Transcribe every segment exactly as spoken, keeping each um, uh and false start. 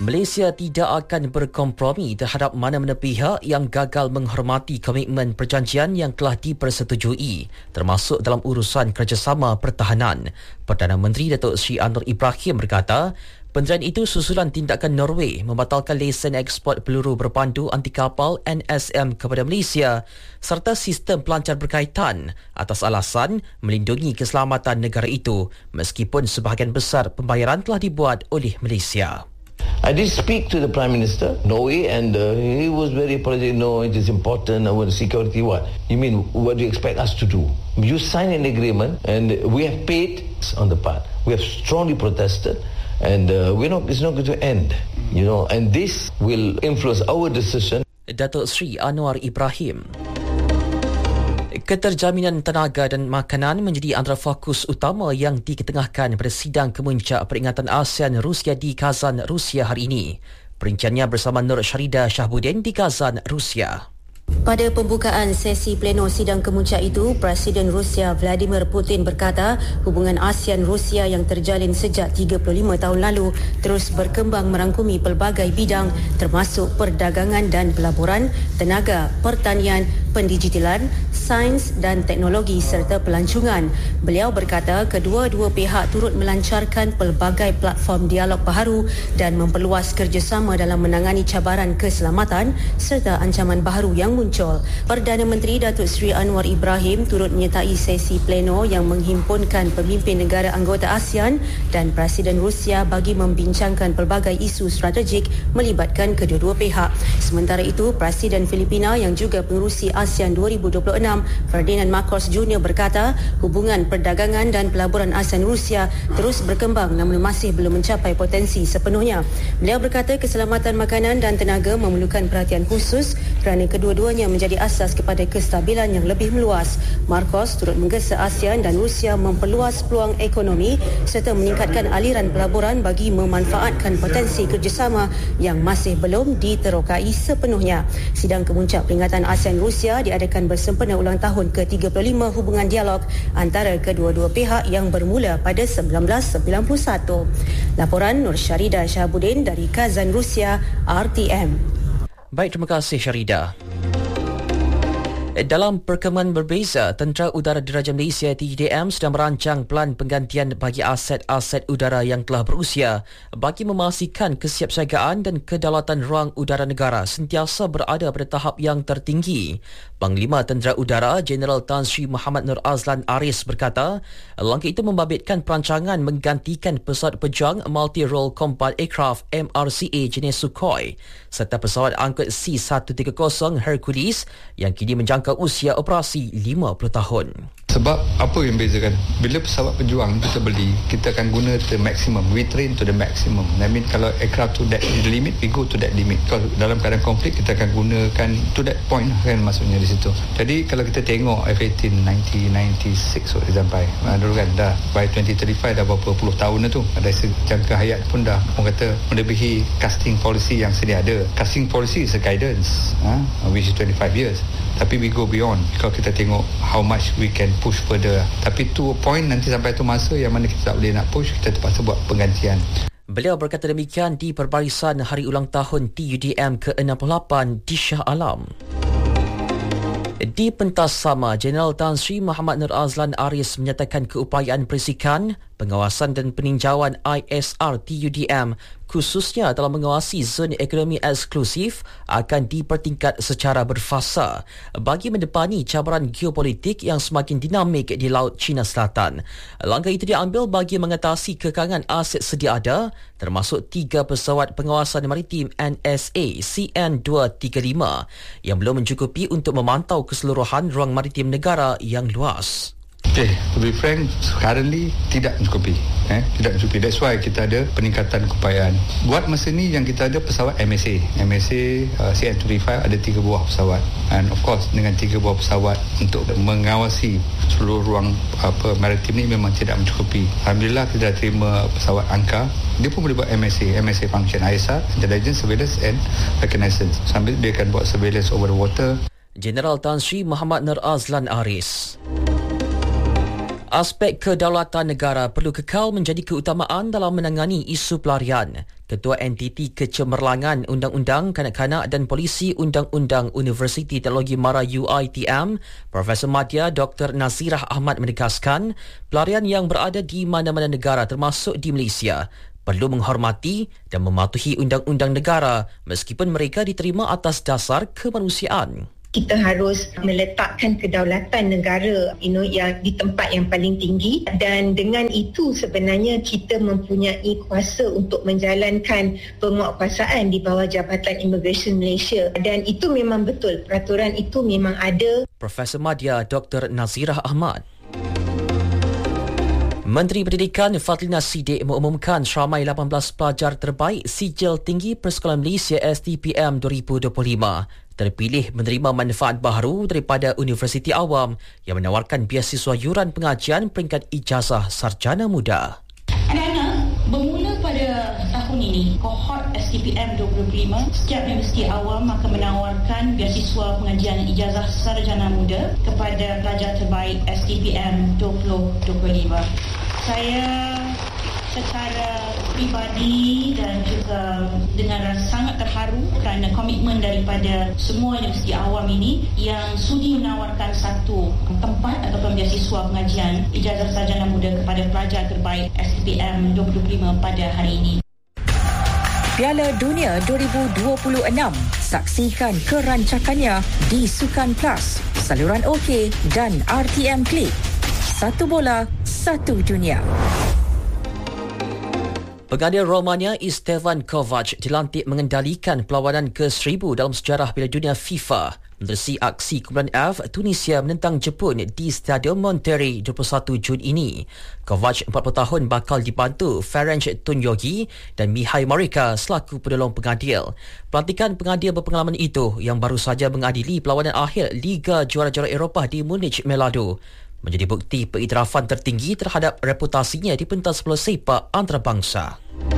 Malaysia tidak akan berkompromi terhadap mana-mana pihak yang gagal menghormati komitmen perjanjian yang telah dipersetujui, termasuk dalam urusan kerjasama pertahanan. Perdana Menteri Datuk Seri Anwar Ibrahim berkata, pendirian itu susulan tindakan Norway membatalkan lesen ekspor peluru berpandu anti kapal N S M kepada Malaysia serta sistem pelancar berkaitan atas alasan melindungi keselamatan negara itu, meskipun sebahagian besar pembayaran telah dibuat oleh Malaysia. I did speak to the Prime Minister, Norway, and uh, he was very apologetic. No, it is important. Our security, what? You mean, what do you expect us to do? You sign an agreement, and we have paid on the part. We have strongly protested, and uh, we're not. It's not going to end, you know. And this will influence our decision. Datuk Seri Anwar Ibrahim. Keterjaminan tenaga dan makanan menjadi antara fokus utama yang diketengahkan pada sidang kemuncak peringatan ASEAN Rusia di Kazan, Rusia hari ini. Perinciannya bersama Nur Syarida Shahbuddin di Kazan, Rusia. Pada pembukaan sesi pleno sidang kemuncak itu, Presiden Rusia Vladimir Putin berkata hubungan ASEAN-Rusia yang terjalin sejak tiga puluh lima tahun lalu terus berkembang merangkumi pelbagai bidang termasuk perdagangan dan pelaburan, tenaga, pertanian, pendigitalan, sains dan teknologi serta pelancongan. Beliau berkata kedua-dua pihak turut melancarkan pelbagai platform dialog baharu dan memperluas kerjasama dalam menangani cabaran keselamatan serta ancaman baharu yang muncul. Perdana Menteri Datuk Seri Anwar Ibrahim turut menyertai sesi pleno yang menghimpunkan pemimpin negara anggota ASEAN dan Presiden Rusia bagi membincangkan pelbagai isu strategik melibatkan kedua-dua pihak. Sementara itu, Presiden Filipina yang juga pengerusi ASEAN dua ribu dua puluh enam, Ferdinand Marcos Junior berkata hubungan perdagangan dan pelaburan ASEAN-Rusia terus berkembang namun masih belum mencapai potensi sepenuhnya. Beliau berkata keselamatan makanan dan tenaga memerlukan perhatian khusus kerana kedua-duanya menjadi asas kepada kestabilan yang lebih meluas. Marcos turut menggesa ASEAN dan Rusia memperluas peluang ekonomi serta meningkatkan aliran pelaburan bagi memanfaatkan potensi kerjasama yang masih belum diterokai sepenuhnya. Sidang kemuncak peringatan ASEAN-Rusia diadakan bersempena ulang tahun ke tiga puluh lima hubungan dialog antara kedua-dua pihak yang bermula pada seribu sembilan ratus sembilan puluh satu. Laporan Nur Syarida Shahbuddin dari Kazan, Rusia, R T M. Baik, terima kasih Syarida. Dalam perkembangan berbeza, Tentera Udara Diraja Malaysia T U D M sedang merancang pelan penggantian bagi aset-aset udara yang telah berusia bagi memastikan kesiapsiagaan dan kedaulatan ruang udara negara sentiasa berada pada tahap yang tertinggi. Panglima Tentera Udara Jeneral Tan Sri Muhammad Nur Azlan Aris berkata, langkah itu membabitkan perancangan menggantikan pesawat pejuang Multi-Role Combat Aircraft M R C A jenis Sukhoi serta pesawat angkut C seratus tiga puluh Hercules yang kini menjangka usia operasi lima puluh tahun. Sebab apa yang bezakan? Bila pesawat pejuang kita beli, kita akan guna the maximum. We train to the maximum. I mean, kalau aircraft to that limit, we go to that limit. Kalau dalam keadaan konflik, kita akan gunakan to that point kan maksudnya di situ. Jadi kalau kita tengok F eighteen nineteen ninety-six sampai uh, dulu kan dah by twenty thirty-five dah berapa puluh tahun dah tu. Ada jangka hayat pun dah orang kata melebihi casting policy yang sedia ada. Casting policy is a guidance, uh, which is twenty-five years. Tapi we go beyond. Kalau kita tengok how much we can push further. Tapi tu point nanti sampai tu masa yang mana kita tak boleh nak push, kita terpaksa buat penggantian. Beliau berkata demikian di perbarisan hari ulang tahun T U D M ke enam puluh lapan di Shah Alam. Di pentas sama, Jeneral Tan Sri Muhammad Nur Azlan Aris menyatakan keupayaan perisikan, pengawasan dan peninjauan I S R T U D M khususnya dalam mengawasi zon ekonomi eksklusif akan dipertingkat secara berfasa bagi mendepani cabaran geopolitik yang semakin dinamik di Laut Cina Selatan. Langkah itu diambil bagi mengatasi kekangan aset sedia ada termasuk tiga pesawat pengawasan maritim N S A C N dua tiga lima yang belum mencukupi untuk memantau keseluruhan ruang maritim negara yang luas. Okay, to be frank, currently tidak mencukupi. Eh, tidak mencukupi. That's why kita ada peningkatan keupayaan. Buat masa ni yang kita ada pesawat M S A. M S A uh, C N dua tiga lima ada tiga buah pesawat. And of course, dengan tiga buah pesawat untuk mengawasi seluruh ruang apa maritim ni memang tidak mencukupi. Alhamdulillah kita dah terima pesawat angka. Dia pun boleh buat M S A. M S A function I S R, Intelligence, Surveillance and Reconnaissance. Sambil dia akan buat surveillance over the water. Jeneral Tan Sri Muhammad Nur Azlan Aris. Aspek kedaulatan negara perlu kekal menjadi keutamaan dalam menangani isu pelarian. Ketua Entiti Kecemerlangan Undang-Undang Kanak-Kanak dan Polisi Undang-Undang Universiti Teknologi Mara U I T M, Profesor Madya Doktor Nazirah Ahmad menegaskan, pelarian yang berada di mana-mana negara termasuk di Malaysia perlu menghormati dan mematuhi undang-undang negara meskipun mereka diterima atas dasar kemanusiaan. Kita harus meletakkan kedaulatan negara you know, yang di tempat yang paling tinggi, dan dengan itu sebenarnya kita mempunyai kuasa untuk menjalankan penguatkuasaan di bawah Jabatan Immigration Malaysia, dan itu memang betul, peraturan itu memang ada. Profesor Madya Doktor Nazirah Ahmad. Menteri Pendidikan Fadlina Siddiq mengumumkan seramai lapan belas pelajar terbaik Sijil Tinggi Persekolahan Malaysia S T P M dua ribu dua puluh lima terpilih menerima manfaat baharu daripada Universiti Awam yang menawarkan beasiswa yuran pengajian peringkat ijazah sarjana muda. Anak-anak, bermula pada tahun ini, kohort S T P M dua ribu dua puluh lima, setiap Universiti Awam akan menawarkan beasiswa pengajian ijazah sarjana muda kepada pelajar terbaik S T P M dua ribu dua puluh lima. Saya secara pribadi dan juga dengan rasa sangat terharu kerana komitmen daripada semua Universiti Awam ini yang sudi menawarkan satu tempat ataupun beasiswa pengajian ijazah sarjana muda kepada pelajar terbaik S T P M dua ribu dua puluh lima pada hari ini. Piala Dunia dua ribu dua puluh enam. Saksikan kerancakannya di Sukan Plus, saluran OK dan R T M Klik. Satu bola, satu dunia. Pengadil Romania Istvan Kovac dilantik mengendalikan perlawanan ke seribu dalam sejarah Piala Dunia FIFA menerusi aksi kumpulan F Tunisia menentang Jepun di Stadium Monterrey dua puluh satu Jun ini. Kovac empat puluh tahun bakal dibantu Ferenc Tunyogi dan Mihai Marika selaku penolong pengadil. Pelantikan pengadil berpengalaman itu yang baru saja mengadili perlawanan akhir Liga Juara-Juara Eropah di Munich Melado menjadi bukti pengiktirafan tertinggi terhadap reputasinya di pentas bola sepak antarabangsa.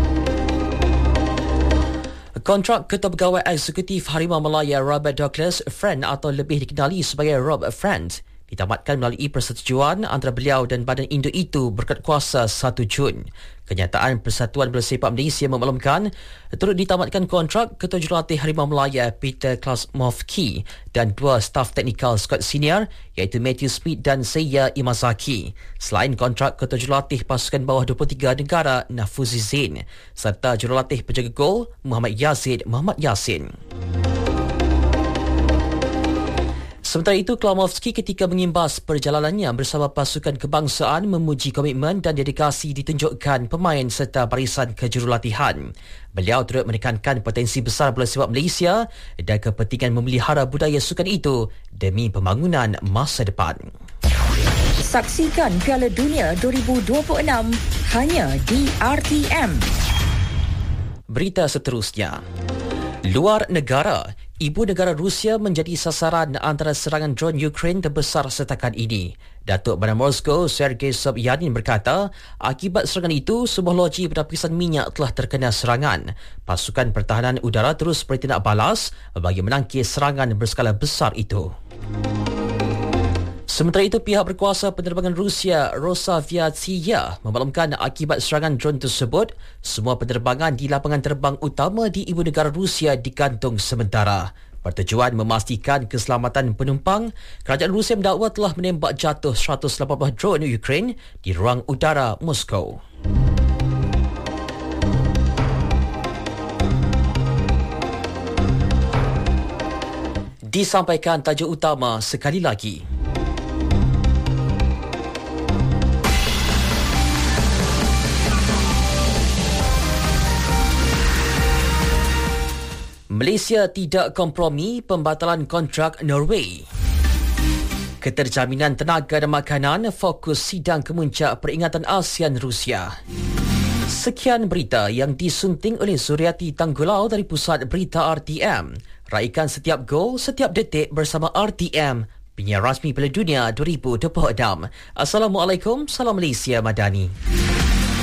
Kontrak Ketua Pegawai Eksekutif Harimau Malaya Robert Douglas Friend atau lebih dikenali sebagai Rob Friend ditamatkan melalui persetujuan antara beliau dan badan induk itu berkat kuasa satu Jun. Kenyataan Persatuan Bola Sepak Malaysia memaklumkan turut ditamatkan kontrak Ketua Jurulatih Harimau Malaya Peter Klasmovski dan dua staf teknikal skuad senior iaitu Matthew Smith dan Seiya Imazaki. Selain kontrak Ketua Jurulatih pasukan bawah dua puluh tiga negara Nafuzi Zain serta Jurulatih penjaga gol Muhammad Yazid Muhammad Yasin. Sementara itu, Klamovski ketika mengimbas perjalanannya bersama pasukan kebangsaan memuji komitmen dan dedikasi ditunjukkan pemain serta barisan kejurulatihan. Beliau turut menekankan potensi besar bola sepak Malaysia dan kepentingan memelihara budaya sukan itu demi pembangunan masa depan. Saksikan Piala Dunia dua ribu dua puluh enam hanya di R T M. Berita seterusnya. Luar negara, ibu negara Rusia menjadi sasaran antara serangan drone Ukraine terbesar setakat ini. Datuk Bandar Moskow Sergei Sobyanin berkata, akibat serangan itu, sebuah loji penapisan minyak telah terkena serangan. Pasukan pertahanan udara terus bertindak balas bagi menangkis serangan berskala besar itu. Sementara itu, pihak berkuasa penerbangan Rusia Rosaviatsia memaklumkan akibat serangan drone tersebut, semua penerbangan di lapangan terbang utama di ibu negara Rusia digantung sementara. Bertujuan memastikan keselamatan penumpang, kerajaan Rusia mendakwa telah menembak jatuh seratus lapan puluh drone Ukraine di ruang udara Moskow. Disampaikan tajuk utama sekali lagi. Malaysia tidak kompromi pembatalan kontrak Norway. Keterjaminan tenaga dan makanan fokus sidang kemuncak peringatan ASEAN Rusia. Sekian berita yang disunting oleh Suryati Tanggulau dari Pusat Berita R T M. Raikan setiap gol, setiap detik bersama R T M, penyiar rasmi Piala Dunia dua ribu dua puluh enam. Assalamualaikum, salam Malaysia Madani.